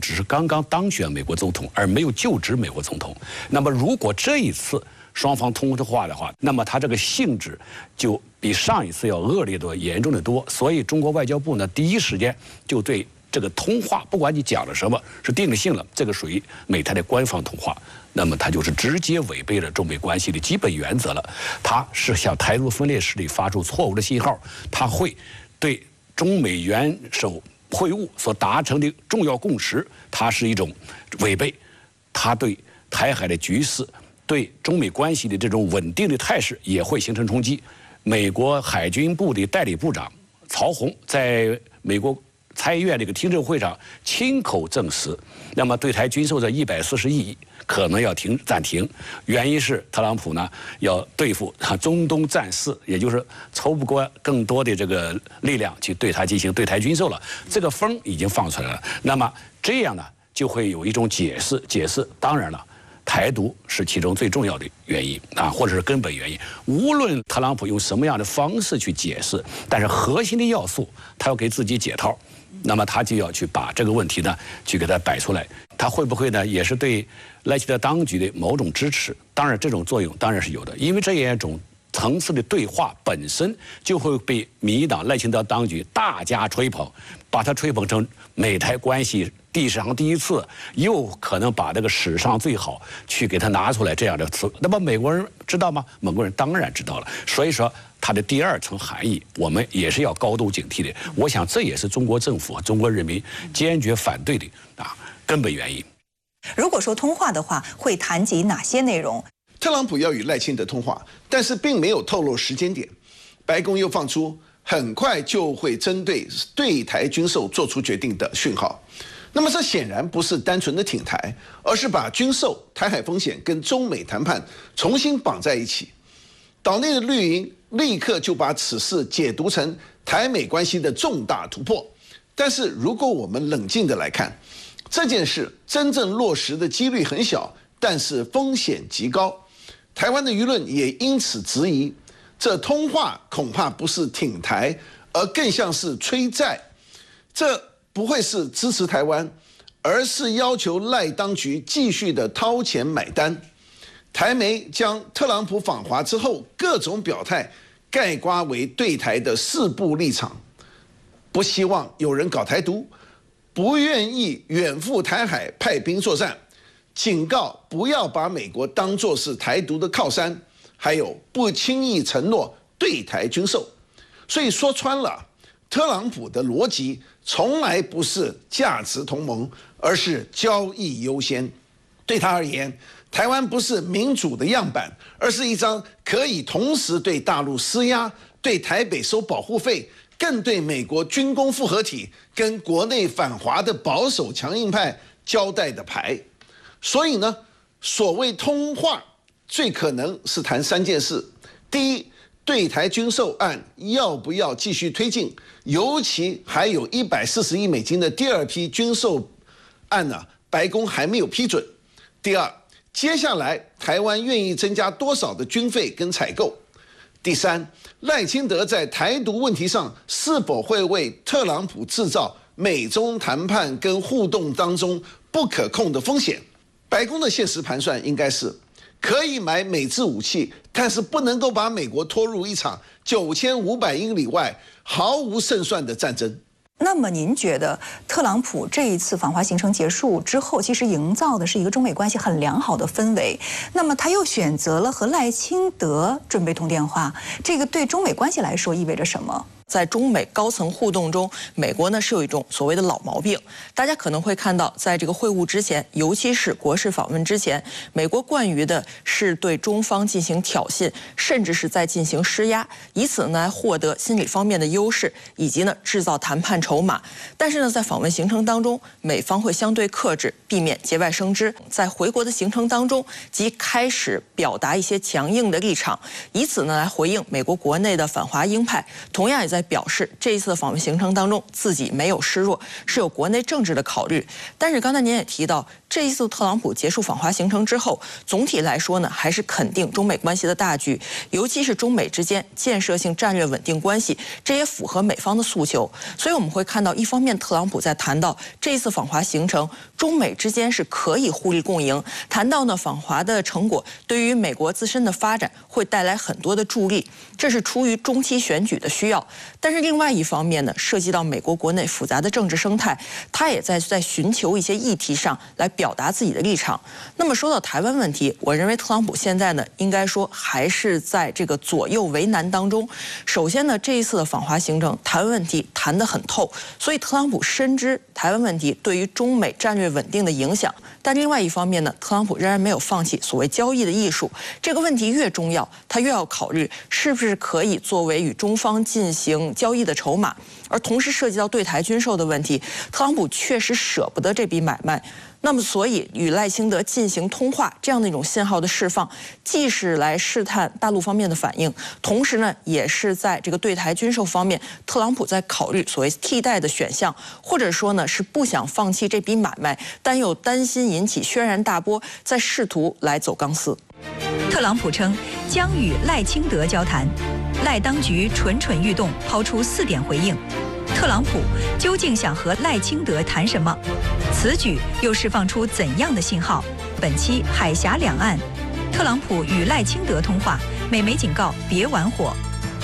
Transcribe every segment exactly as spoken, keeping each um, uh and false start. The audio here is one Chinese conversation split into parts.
只是刚刚当选美国总统，而没有就职美国总统。那么如果这一次双方通话的话，那么它这个性质就比上一次要恶劣多、严重的多。所以中国外交部呢，第一时间就对这个通话，不管你讲了什么，是定了性了，这个属于美台的官方通话，那么它就是直接违背了中美关系的基本原则了。它是向台独分裂势力发出错误的信号，它会对中美元首会晤所达成的重要共识，它是一种违背，它对台海的局势、对中美关系的这种稳定的态势也会形成冲击。美国海军部的代理部长曹洪在美国参议院这个听证会上亲口证实，那么对台军售这一百四十亿可能要停暂停，原因是特朗普呢要对付中东战事，也就是抽不过更多的这个力量去对他进行对台军售了，这个风已经放出来了。那么这样呢就会有一种解释，解释当然了，台独是其中最重要的原因啊，或者是根本原因。无论特朗普用什么样的方式去解释，但是核心的要素他要给自己解套。那么他就要去把这个问题呢，去给他摆出来。他会不会呢，也是对赖清德当局的某种支持？当然，这种作用当然是有的，因为这样一种层次的对话本身就会被民进党赖清德当局大加吹捧，把它吹捧成美台关系历史上第一次，又可能把这个史上最好去给他拿出来这样的词。那么美国人知道吗？美国人当然知道了。所以说。它的第二层含义，我们也是要高度警惕的。我想，这也是中国政府、中国人民坚决反对的啊根本原因。 如果说通话的话，会谈及哪些内容？ 特朗普要与赖清德通话，但是并没有透露时间点。白宫又放出很快就会针对对台军售做出决定的讯号。那么这显然不是单纯的挺台，而是把军售、台海风险跟中美谈判重新绑在一起。岛内的绿营立刻就把此事解读成台美关系的重大突破。但是如果我们冷静的来看，这件事真正落实的几率很小，但是风险极高。台湾的舆论也因此质疑，这通话恐怕不是挺台，而更像是催债。这不会是支持台湾，而是要求赖当局继续的掏钱买单。台媒将特朗普访华之后各种表态概括为对台的四步立场：不希望有人搞台独，不愿意远赴台海派兵作战，警告不要把美国当作是台独的靠山，还有不轻易承诺对台军售。所以说穿了，特朗普的逻辑从来不是价值同盟，而是交易优先。对他而言，台湾不是民主的样板，而是一张可以同时对大陆施压、对台北收保护费，更对美国军工复合体跟国内反华的保守强硬派交代的牌。所以呢，所谓通话，最可能是谈三件事：第一，对台军售案要不要继续推进，尤其还有一百四十亿美金的第二批军售案呢、啊，白宫还没有批准。第二，接下来台湾愿意增加多少的军费跟采购？第三，赖清德在台独问题上是否会为特朗普制造美中谈判跟互动当中不可控的风险？白宫的现实盘算应该是可以买美制武器，但是不能够把美国拖入一场九千五百英里外毫无胜算的战争。 那么您觉得特朗普这一次访华行程结束之后，其实营造的是一个中美关系很良好的氛围，那么他又选择了和赖清德准备通电话，这个对中美关系来说意味着什么？ 在中美高层互动中，美国呢是有一种所谓的老毛病。大家可能会看到，在这个会晤之前，尤其是国事访问之前，美国惯于的是对中方进行挑衅，甚至是在进行施压，以此呢获得心理方面的优势，以及呢制造谈判筹码。但是呢，在访问行程当中，美方会相对克制，避免节外生枝。在回国的行程当中，即开始表达一些强硬的立场，以此呢来回应美国国内的反华鹰派，同样也在表示这一次的访问行程当中自己没有示弱，是有国内政治的考虑。但是刚才您也提到， 这一次特朗普结束访华行程之后，总体来说呢，还是肯定中美关系的大局，尤其是中美之间建设性战略稳定关系，这也符合美方的诉求。所以我们会看到，一方面特朗普在谈到这一次访华行程，中美之间是可以互利共赢，谈到呢访华的成果对于美国自身的发展会带来很多的助力，这是出于中期选举的需要。但是另外一方面呢，涉及到美国国内复杂的政治生态，他也在在寻求一些议题上来表达自己的立场。那么说到台湾问题，我认为特朗普现在呢，应该说还是在这个左右为难当中。首先呢，这一次的访华行程，台湾问题谈得很透，所以特朗普深知台湾问题对于中美战略稳定的影响。但另外一方面呢，特朗普仍然没有放弃所谓交易的艺术。这个问题越重要，他越要考虑是不是可以作为与中方进行交易的筹码。而同时涉及到对台军售的问题，特朗普确实舍不得这笔买卖。那么，所以与赖清德进行通话这样的一种信号的释放，既是来试探大陆方面的反应，同时呢，也是在这个对台军售方面，特朗普在考虑所谓替代的选项，或者说呢，是不想放弃这笔买卖，但又担心引起轩然大波，在试图来走钢丝。 特朗普称将与赖清德交谈，赖当局蠢蠢欲动，抛出四点回应。特朗普究竟想和赖清德谈什么？此举又释放出怎样的信号？本期海峡两岸，特朗普与赖清德通话，美媒警告别玩火。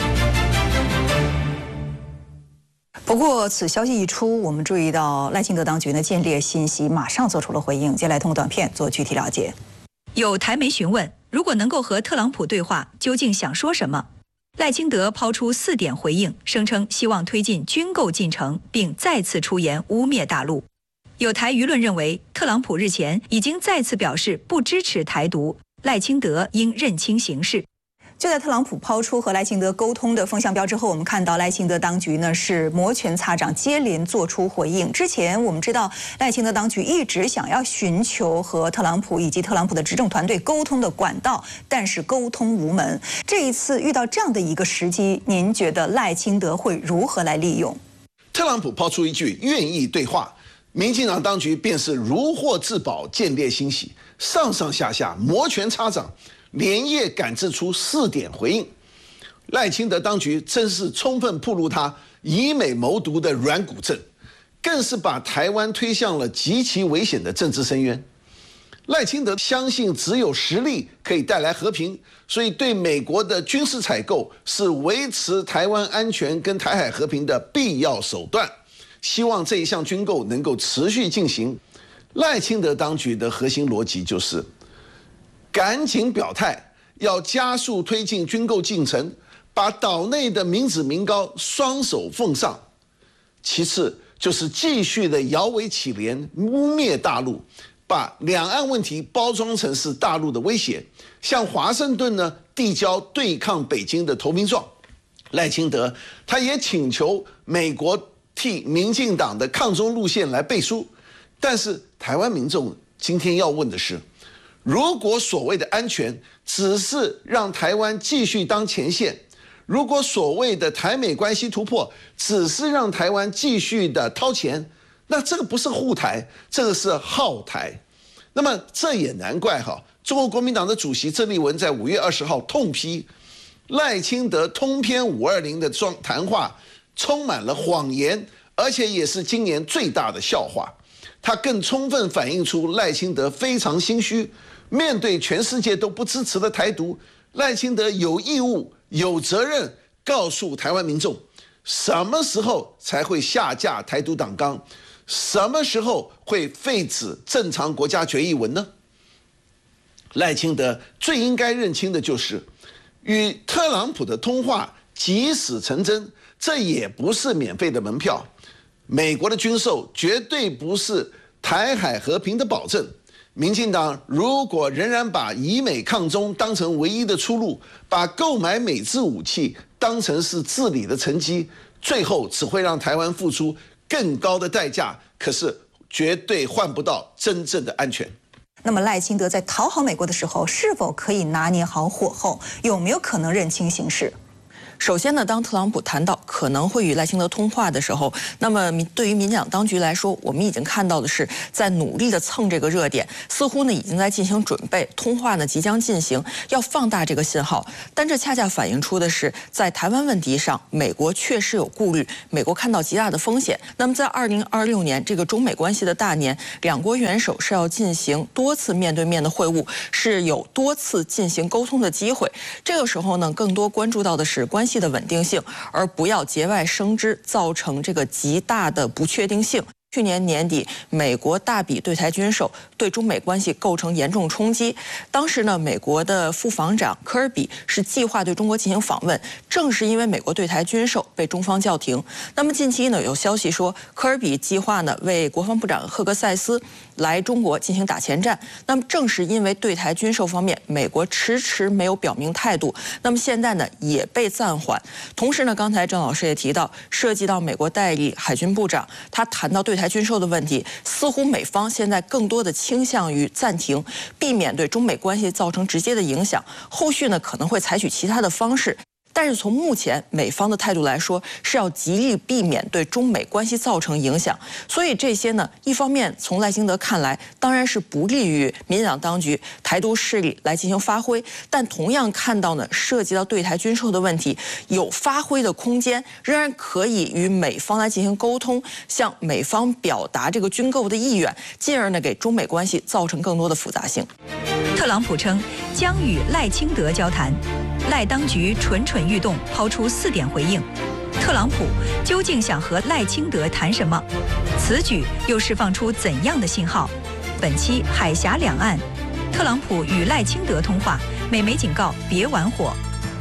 不过，此消息一出，我们注意到赖清德当局呢见猎信息，马上做出了回应。接下来通过短片做具体了解。 有台媒询问，如果能够和特朗普对话，究竟想说什么？赖清德抛出四点回应，声称希望推进军购进程，并再次出言污蔑大陆。有台舆论认为，特朗普日前已经再次表示不支持台独，赖清德应认清形势。 就在特朗普抛出和赖清德沟通的风向标之后，我们看到赖清德当局呢是摩拳擦掌，接连做出回应。之前我们知道赖清德当局一直想要寻求和特朗普以及特朗普的执政团队沟通的管道，但是沟通无门。这一次遇到这样的一个时机，您觉得赖清德会如何来利用？ 特朗普抛出一句愿意对话，民进党当局便是如获至宝，见猎欣喜，上上下下摩拳擦掌，连夜赶制出四点回应。赖清德当局真是充分暴露他以美谋独的软骨症，更是把台湾推向了极其危险的政治深渊。赖清德相信只有实力可以带来和平，所以对美国的军事采购是维持台湾安全跟台海和平的必要手段，希望这一项军购能够持续进行。赖清德当局的核心逻辑就是赶紧表态，要加速推进军购进程，把岛内的民脂民膏双手奉上。其次就是继续的摇尾乞怜，污蔑大陆，把两岸问题包装成是大陆的威胁，向华盛顿呢递交对抗北京的投名状。赖清德他也请求美国替民进党的抗中路线来背书，但是台湾民众今天要问的是，如果所谓的安全只是让台湾继续当前线，如果所谓的台美关系突破只是让台湾继续的掏钱，那这个不是护台，这个是耗台。那么这也难怪哈，中国国民党的主席郑丽文在五月二十号痛批赖清德通篇五二零的谈话充满了谎言，而且也是今年最大的笑话。他更充分反映出赖清德非常心虚，面对全世界都不支持的台独，赖清德有义务、有责任告诉台湾民众，什么时候才会下架台独党纲，什么时候会废止正常国家决议文呢？赖清德最应该认清的就是，与特朗普的通话即使成真，这也不是免费的门票。美国的军售绝对不是台海和平的保证。民进党如果仍然把以美抗中当成唯一的出路，把购买美制武器当成是治理的成绩，最后只会让台湾付出更高的代价，可是绝对换不到真正的安全。 那么赖清德在讨好美国的时候，是否可以拿捏好火候？有没有可能认清形势？ 首先呢，当特朗普谈到可能会与赖清德通话的时候，那么民对于民进党当局来说，我们已经看到的是在努力的蹭这个热点，似乎呢已经在进行准备，通话呢即将进行，要放大这个信号。但这恰恰反映出的是，在台湾问题上，美国确实有顾虑，美国看到极大的风险。那么在二零二六年这个中美关系的大年，两国元首是要进行多次面对面的会晤，是有多次进行沟通的机会。这个时候呢，更多关注到的是关系的稳定性，而不要节外生枝，造成这个极大的不确定性。去年年底，美国大笔对台军售对中美关系构成严重冲击。当时呢，美国的副防长科尔比是计划对中国进行访问，正是因为美国对台军售被中方叫停。那么近期呢，有消息说科尔比计划呢为国防部长赫格塞斯来中国进行打前站。那么正是因为对台军售方面，美国迟迟没有表明态度，那么现在呢也被暂缓。同时呢，刚才郑老师也提到，涉及到美国代理海军部长，他谈到对台军售的问题，似乎美方现在更多的倾向于暂停，避免对中美关系造成直接的影响。后续呢可能会采取其他的方式。但是从目前美方的态度来说，是要极力避免对中美关系造成影响。所以这些呢，一方面从赖清德看来，当然是不利于民进党当局台独势力来进行发挥，但同样看到呢，涉及到对台军售的问题，有发挥的空间，仍然可以与美方来进行沟通，向美方表达这个军购的意愿，进而呢给中美关系造成更多的复杂性。 特朗普称将与赖清德交谈，赖当局蠢蠢欲动，抛出四点回应。特朗普究竟想和赖清德谈什么？此举又释放出怎样的信号？本期海峡两岸，特朗普与赖清德通话，美媒警告别玩火。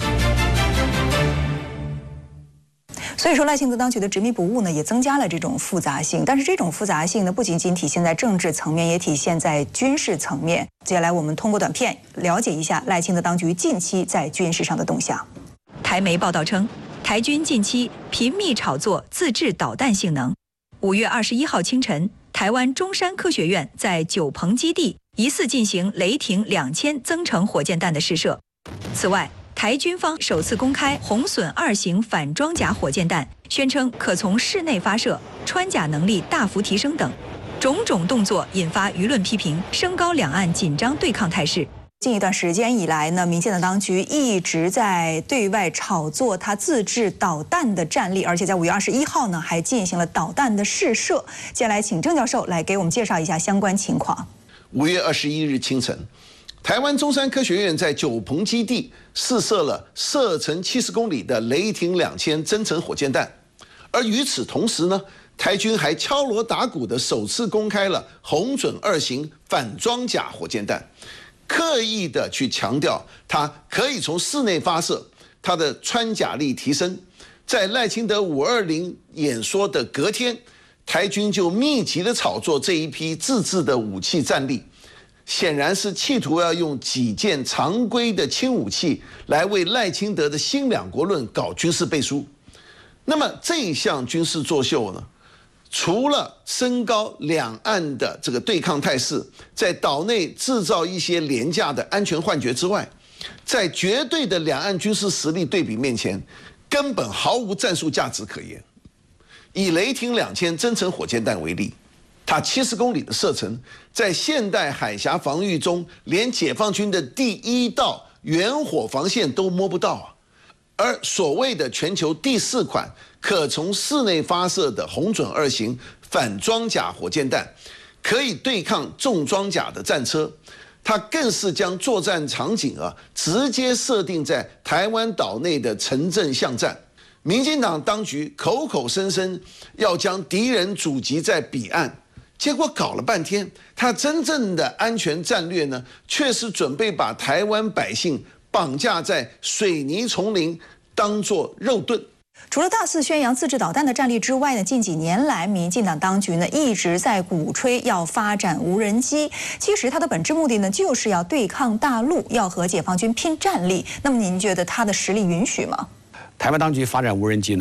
所以说，赖清德当局的执迷不悟呢，也增加了这种复杂性。但是这种复杂性呢，不仅仅体现在政治层面，也体现在军事层面。接下来我们通过短片了解一下赖清德当局近期在军事上的动向。 台媒报道称，台军近期频密炒作自制导弹性能。五月二十一号清晨，台湾中山科学院在九鹏基地疑似进行雷霆两千增程火箭弹的试射。此外，台军方首次公开红隼二型反装甲火箭弹，宣称可从室内发射，穿甲能力大幅提升等，种种动作引发舆论批评，升高两岸紧张对抗态势。 近一段时间以来呢，民进党当局一直在对外炒作他自制导弹的战力，而且在五月二十一号呢，还进行了导弹的试射。接下来请郑教授来给我们介绍一下相关情况。 五月二十一日清晨，台湾中山科学院在九鹏基地试射了射程七十公里的雷霆两千增程火箭弹，而与此同时呢，台军还敲锣打鼓的首次公开了红隼二型反装甲火箭弹，刻意的去强调它可以从室内发射，它的穿甲力提升。在赖清德五二零演说的隔天，台军就密集的炒作这一批自制的武器战力，显然是企图要用几件常规的轻武器来为赖清德的新两国论搞军事背书。那么这一项军事作秀呢，除了升高两岸的这个对抗态势，在岛内制造一些廉价的安全幻觉之外，在绝对的两岸军事实力对比面前，根本毫无战术价值可言。以雷霆两千增程火箭弹为例，它七十公里的射程，在现代海峡防御中，连解放军的第一道远火防线都摸不到啊。而所谓的全球第四款可从室内发射的红隼二型反装甲火箭弹，可以对抗重装甲的战车，它更是将作战场景啊直接设定在台湾岛内的城镇巷战。民进党当局口口声声要将敌人阻击在彼岸，结果搞了半天，他真正的安全战略呢，却是准备把台湾百姓绑架在水泥丛林，当作肉盾。 除了大肆宣扬自制导弹的战力之外呢，近几年来，民进党当局呢一直在鼓吹要发展无人机。其实它的本质目的呢，就是要对抗大陆，要和解放军拼战力。那么您觉得它的实力允许吗？ 台湾当局发展无人机呢，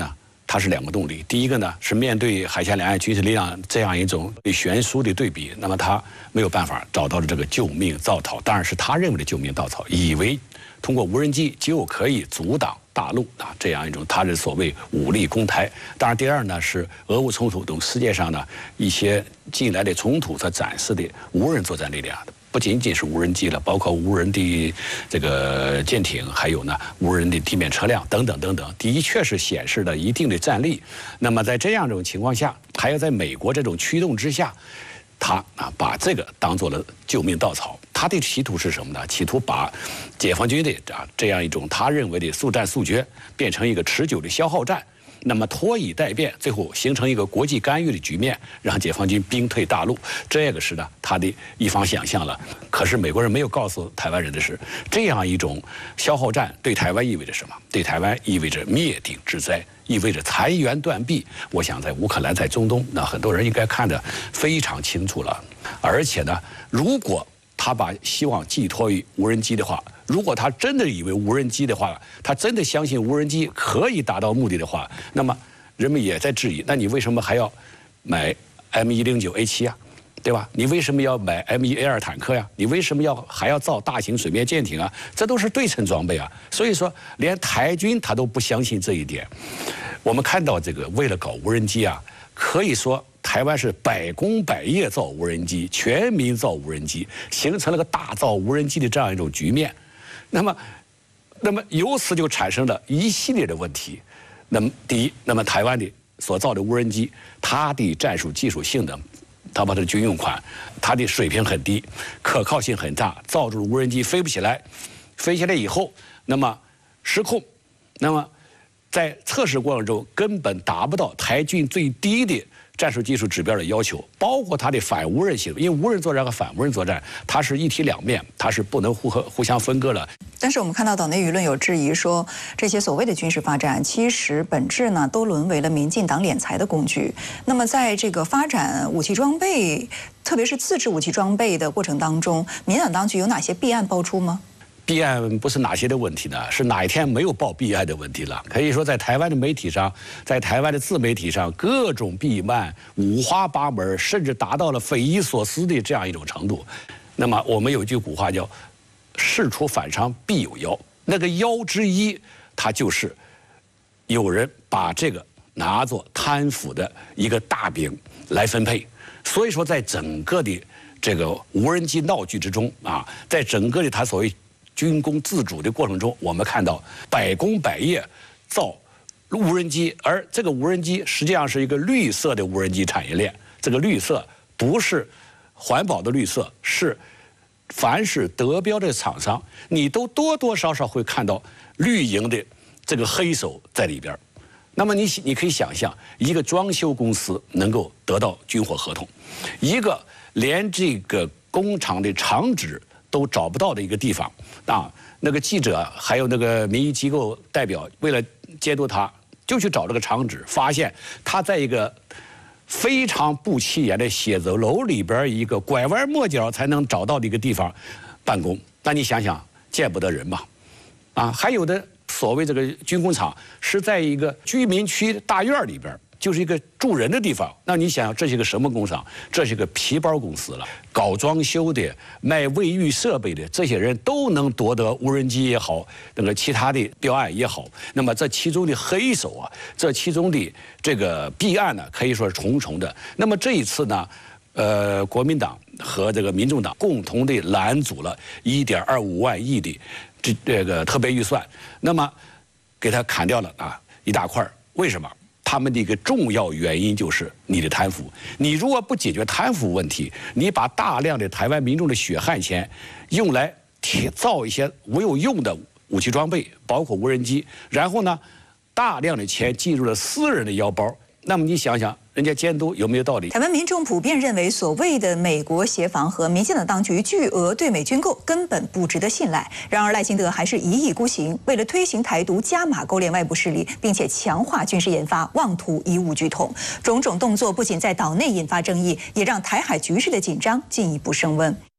它是两个动力。第一个呢是面对海峡两岸军事力量这样一种悬殊的对比，那么他没有办法找到了这个救命稻草，当然是他认为的救命稻草，以为通过无人机就可以阻挡大陆啊这样一种他的所谓武力攻台。当然，第二呢是俄乌冲突等世界上呢一些近来的冲突所展示的无人作战力量。不仅仅是无人机了，包括无人的这个舰艇，还有呢无人的地面车辆等等等等，的确是显示了一定的战力。那么在这样一种情况下，还要在美国这种驱动之下，他啊把这个当做了救命稻草。他的企图是什么呢？企图把解放军的啊这样一种他认为的速战速决，变成一个持久的消耗战。那么拖以待变，最后形成一个国际干预的局面，让解放军兵退大陆，这个是呢他的一方想象了。可是美国人没有告诉台湾人的是，这样一种消耗战对台湾意味着什么？对台湾意味着灭顶之灾，意味着残垣断壁。我想在乌克兰，在中东，那很多人应该看得非常清楚了。而且呢，如果他把希望寄托于无人机的话，如果他真的以为无人机的话，他真的相信无人机可以达到目的的话，那么人们也在质疑，那你为什么还要买 M 一零九 A 七啊？对吧？你为什么要买 M 一 A 二坦克呀？你为什么要还要造大型水面舰艇啊？这都是对称装备啊。所以说，连台军他都不相信这一点。我们看到这个，为了搞无人机啊，可以说台湾是百工百业造无人机，全民造无人机，形成了个大造无人机的这样一种局面。那么，那么由此就产生了一系列的问题。那么，第一，那么台湾的所造的无人机，它的战术技术性能，它把它的军用款，它的水平很低，可靠性很差，造出无人机飞不起来，飞起来以后，那么失控，那么在测试过程中根本达不到台军最低的战术技术指标的要求，包括它的反无人系统，因为无人作战和反无人作战它是一体两面，它是不能互合互相分割了。 但是我们看到岛内舆论有质疑说，这些所谓的军事发展，其实本质呢都沦为了民进党敛财的工具。那么在这个发展武器装备，特别是自制武器装备的过程当中，民进党当局有哪些弊案爆出吗？ 弊案不是哪些的问题呢？是哪一天没有报弊案的问题了？可以说，在台湾的媒体上，在台湾的自媒体上，各种弊案五花八门，甚至达到了匪夷所思的这样一种程度。那么，我们有一句古话叫“事出反常必有妖”，那个妖之一，它就是有人把这个拿作贪腐的一个大饼来分配。所以说，在整个的这个无人机闹剧之中啊，在整个的他所谓军工自主的过程中，我们看到百工百业造无人机，而这个无人机实际上是一个绿色的无人机产业链。这个绿色不是环保的绿色，是凡是得标的厂商，你都多多少少会看到绿营的这个黑手在里边。那么你你可以想象，一个装修公司能够得到军火合同，一个连这个工厂的厂址都找不到的一个地方啊，那个记者还有那个民意机构代表为了监督他，就去找这个厂址，发现他在一个非常不起眼的写字楼里边一个拐弯抹角才能找到的一个地方办公。那你想想，见不得人嘛？啊，还有的所谓这个军工厂是在一个居民区大院里边。就是一个住人的地方，那你想想，这是一个什么工厂？这是一个皮包公司了。搞装修的、卖卫浴设备的，这些人都能夺得无人机也好，那个其他的标案也好。那么这其中的黑手啊，这其中的这个弊案呢，可以说是重重的。那么这一次呢，呃，国民党和这个民众党共同的拦阻了一点二五万亿的这这个特别预算，那么给他砍掉了啊一大块。为什么？他们的一个重要原因就是你的贪腐。你如果不解决贪腐问题，你把大量的台湾民众的血汗钱用来造一些无有用的武器装备，包括无人机，然后呢，大量的钱进入了私人的腰包，那么你想想，人家监督有没有道理？ 台湾民众普遍认为，所谓的美国协防和民进党当局巨额对美军购根本不值得信赖。然而赖清德还是一意孤行，为了推行台独，加码勾连外部势力，并且强化军事研发，妄图以武拒统。种种动作不仅在岛内引发争议，也让台海局势的紧张进一步升温。